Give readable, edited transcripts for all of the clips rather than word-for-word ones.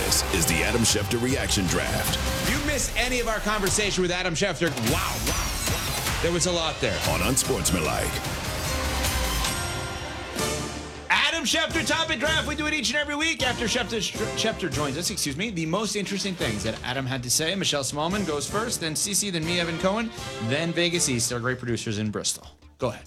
This is the Adam Schefter Reaction Draft. If you missed any of our conversation with Adam Schefter, wow. There was a lot there. On Unsportsmanlike. Adam Schefter Topic Draft. We do it each and every week after Schefter joins us. The most interesting things that Adam had to say. Michelle Smallman goes first, then Cece, then me, Evan Cohen, then Vegas East, our great producers in Bristol. Go ahead.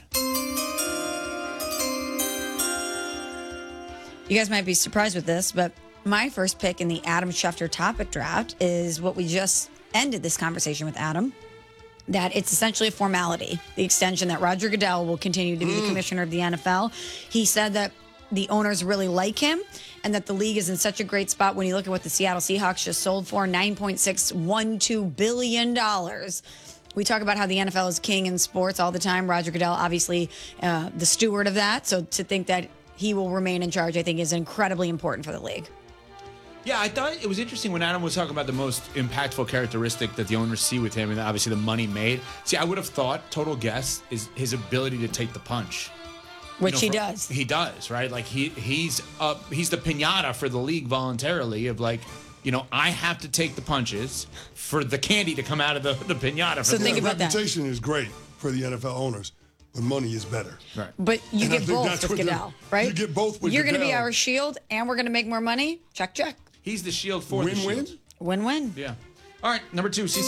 You guys might be surprised with this, but my first pick in the Adam Schefter Topic Draft is what we just ended this conversation with Adam, that it's essentially a formality, the extension that Roger Goodell will continue to be the commissioner of the NFL. He said that the owners really like him and that the league is in such a great spot when you look at what the Seattle Seahawks just sold for, $9.612 billion. We talk about how the NFL is king in sports all the time. Roger Goodell, obviously the steward of that. So to think that he will remain in charge, I think, is incredibly important for the league. Yeah, I thought it was interesting when Adam was talking about the most impactful characteristic that the owners see with him, and obviously the money made. See, I would have thought, total guess, is his ability to take the punch. Which he does. He does, right? Like he's the piñata for the league voluntarily of like, I have to take the punches for the candy to come out of the piñata. So think about that. Reputation is great for the NFL owners, but money is better. Right. But you get both with Goodell, right? You get both with You're Goodell. going to be our shield, and we're going to make more money. Check, check. He's the shield for the shield. Win-win. Yeah. All right, number 2, Cece.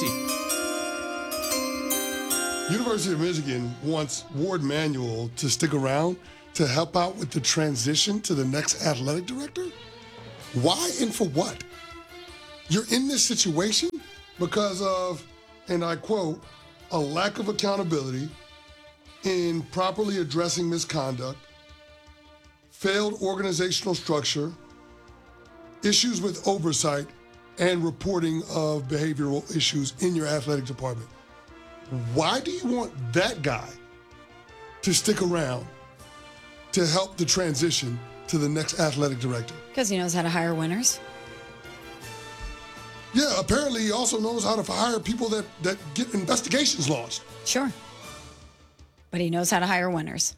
University of Michigan wants Ward Manuel to stick around to help out with the transition to the next athletic director? Why and for what? You're in this situation because of, and I quote, a lack of accountability in properly addressing misconduct, failed organizational structure, issues with oversight, and reporting of behavioral issues in your athletic department. Why do you want that guy to stick around to help the transition to the next athletic director? Because he knows how to hire winners. Yeah, apparently he also knows how to hire people that get investigations launched. Sure. But he knows how to hire winners.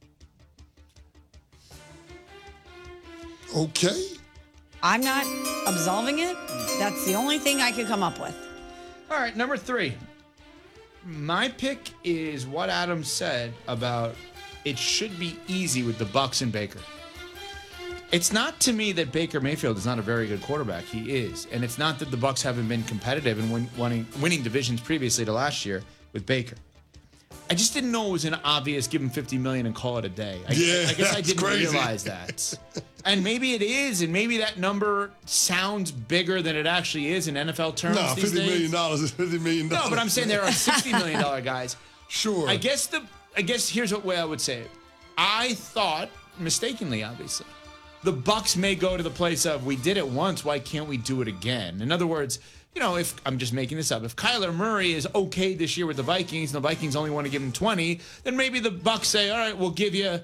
Okay. I'm not absolving it. That's the only thing I could come up with. All right, number 3. My pick is what Adam said about it should be easy with the Bucs and Baker. It's not to me that Baker Mayfield is not a very good quarterback. He is. And it's not that the Bucs haven't been competitive and winning divisions previously to last year with Baker. I just didn't know it was an obvious give him $50 million and call it a day. I guess I didn't realize that. And maybe it is, and maybe that number sounds bigger than it actually is in NFL terms. No, $50 million is $50 million. No, but I'm saying there are $60 million guys. Sure. I guess here's what way I would say it. I thought, mistakenly, obviously, the Bucs may go to the place of we did it once, why can't we do it again? In other words, if I'm just making this up, if Kyler Murray is okay this year with the Vikings and the Vikings only want to give him 20, then maybe the Bucs say, all right, we'll give you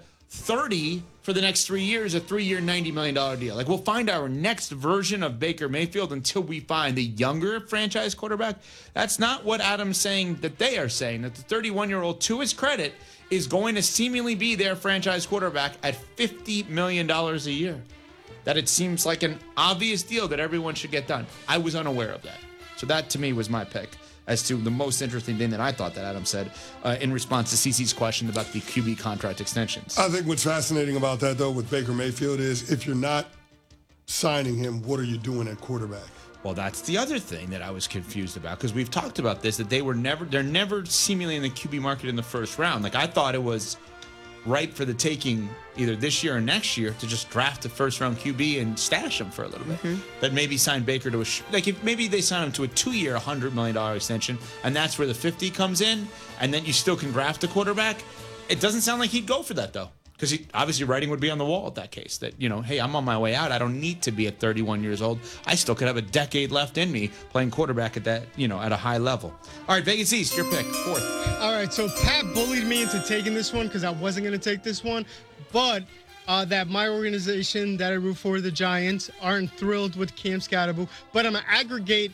30 for the next 3 years, a 3-year, $90 million deal. Like, we'll find our next version of Baker Mayfield until we find the younger franchise quarterback. That's not what Adam's saying that they are saying, that the 31-year-old, to his credit, is going to seemingly be their franchise quarterback at $50 million a year. That it seems like an obvious deal that everyone should get done. I was unaware of that. So that, to me, was my pick as to the most interesting thing that I thought that Adam said in response to Cece's question about the QB contract extensions. I think what's fascinating about that, though, with Baker Mayfield is if you're not signing him, what are you doing at quarterback? Well, that's the other thing that I was confused about, because we've talked about this, that they're never seemingly in the QB market in the first round. Like, I thought it was ripe for the taking either this year or next year to just draft a first-round QB and stash him for a little bit. But maybe sign Baker to if maybe they sign him to a 2-year, $100 million extension, and that's where the 50 comes in, and then you still can draft a quarterback. It doesn't sound like he'd go for that, though. Because obviously writing would be on the wall at that case. That, hey, I'm on my way out. I don't need to be at 31 years old. I still could have a decade left in me playing quarterback at that, at a high level. All right, Vegas East, your pick, 4th. All right, so Pat bullied me into taking this one because I wasn't going to take this one. But that my organization that I root for, the Giants, aren't thrilled with Cam Scatterbo. But I'm going to aggregate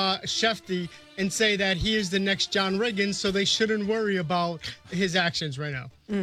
Shefty and say that he is the next John Riggins, so they shouldn't worry about his actions right now.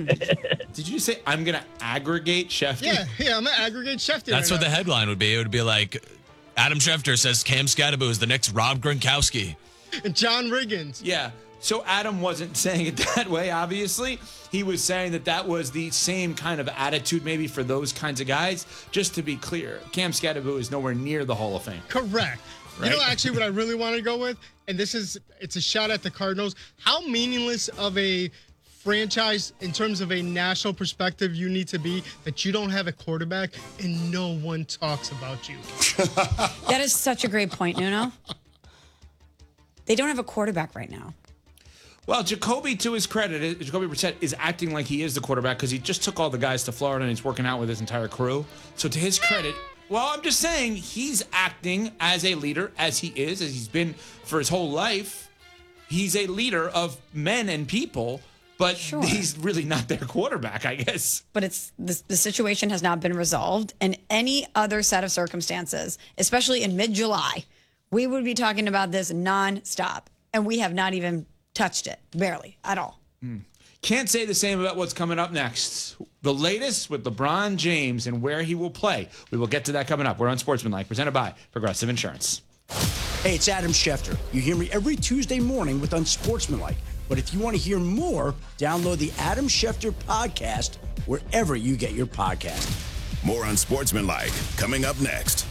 Did you say I'm going to aggregate Shefty? Yeah, I'm going to aggregate Shefty. That's what the headline would be. It would be like, Adam Schefter says Cam Scatterbo is the next Rob Gronkowski. John Riggins. Yeah. So Adam wasn't saying it that way, obviously. He was saying that was the same kind of attitude maybe for those kinds of guys. Just to be clear, Cam Scatterbo is nowhere near the Hall of Fame. Correct. Right? You know, actually, what I really want to go with, and it's a shot at the Cardinals, how meaningless of a franchise in terms of a national perspective you need to be that you don't have a quarterback and no one talks about you. That is such a great point, Nuno. They don't have a quarterback right now. Well, Jacoby, to his credit, Jacoby Brissett is acting like he is the quarterback because he just took all the guys to Florida and he's working out with his entire crew. So to his credit, well, I'm just saying he's acting as a leader, as he is, as he's been for his whole life. He's a leader of men and people, but Sure. he's really not their quarterback, I guess. But it's the situation has not been resolved. In any other set of circumstances, especially in mid-July, we would be talking about this nonstop, and we have not even touched it, barely at all. Can't say the same about what's coming up next. The latest with LeBron James and where he will play. We will get to that coming up. We're on Sportsmanlike, presented by Progressive Insurance. Hey, it's Adam Schefter. You hear me every Tuesday morning with Unsportsmanlike. But if you want to hear more, download the Adam Schefter podcast wherever you get your podcast. More on Sportsmanlike coming up next.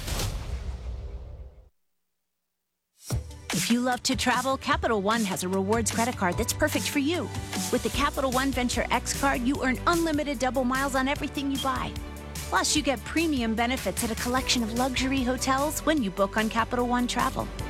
If you love to travel, Capital One has a rewards credit card that's perfect for you. With the Capital One Venture X card, you earn unlimited double miles on everything you buy. Plus, you get premium benefits at a collection of luxury hotels when you book on Capital One Travel.